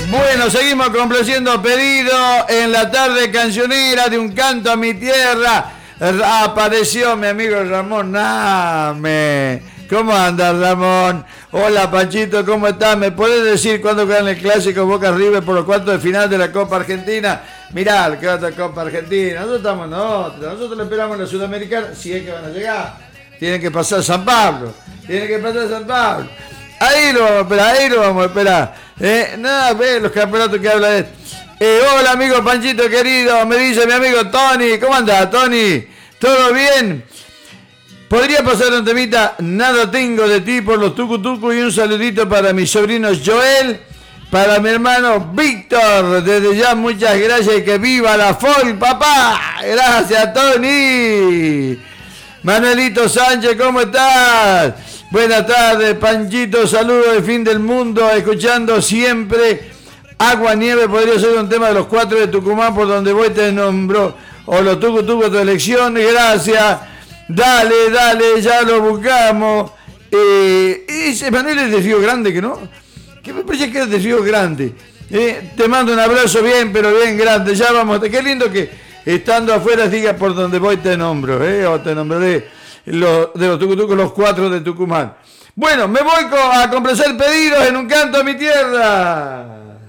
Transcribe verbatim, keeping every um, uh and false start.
Bueno, seguimos complaciendo pedido en la tarde cancionera de Un Canto a Mi Tierra. Apareció mi amigo Ramón Name. ¿Cómo andas, Ramón? Hola, Panchito, ¿cómo estás? ¿Me podés decir cuándo quedan el clásico Boca River por los cuartos de final de la Copa Argentina? Mirá, el que va a la Copa Argentina. Nosotros estamos nosotros. Nosotros le esperamos en la Sudamericana, si es que van a llegar. Tienen que pasar San Pablo. Tienen que pasar San Pablo. Ahí lo vamos a esperar, ahí lo vamos a esperar. Eh, nada, ve los campeonatos que habla de... Eh, hola, amigo Panchito querido. Me dice mi amigo Tony. ¿Cómo andás, Tony? ¿Todo bien? ¿Podría pasar un temita? Nada tengo de ti por los tucu tucu, y un saludito para mis sobrinos Joel, para mi hermano Víctor. Desde ya muchas gracias y que viva la F O L, papá. Gracias, Tony. Manuelito Sánchez, ¿cómo estás? Buenas tardes, Panchito. Saludos de fin del mundo, escuchando siempre. Agua Nieve podría ser un tema de los cuatro de Tucumán, por donde voy te nombró. O los tucu tucu tu elección. Gracias. Dale, dale, ya lo buscamos. Eh, ese Manuel es de Río Grande, ¿que no? Que me parece que es de Río Grande. Eh, te mando un abrazo bien, pero bien grande. Ya vamos. Qué lindo que estando afuera digas por donde voy te nombro, eh, o te nombraré lo, de los tucutucos, los cuatro de Tucumán. Bueno, me voy a complacer pedidos en Un Canto a Mi Tierra.